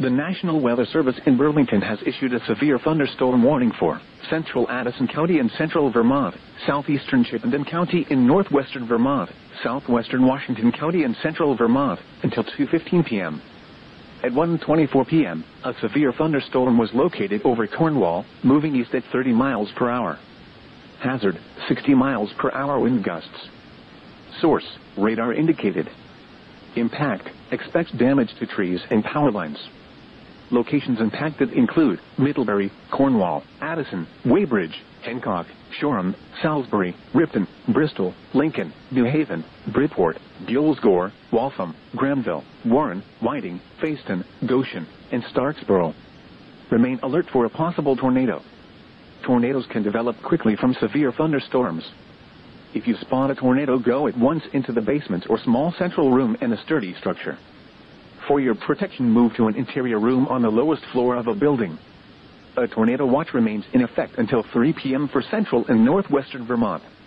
The National Weather Service in Burlington has issued a severe thunderstorm warning for central Addison County in central Vermont, southeastern Chittenden County in northwestern Vermont, southwestern Washington County in central Vermont until 2:15 p.m. At 1:24 p.m., a severe thunderstorm was located over Cornwall, moving east at 30 miles per hour. Hazard, 60 miles per hour wind gusts. Source, radar indicated. Impact, expects damage to trees and power lines. Locations impacted include Middlebury, Cornwall, Addison, Weybridge, Hancock, Shoreham, Salisbury, Ripon, Bristol, Lincoln, New Haven, Bridport, Buellsgore, Waltham, Granville, Warren, Whiting, Fayston, Goshen, and Starksboro. Remain alert for a possible tornado. Tornadoes can develop quickly from severe thunderstorms. If you spot a tornado, go at once into the basement or small central room in a sturdy structure. For your protection, move to an interior room on the lowest floor of a building. A tornado watch remains in effect until 3 p.m. for central and northwestern Vermont.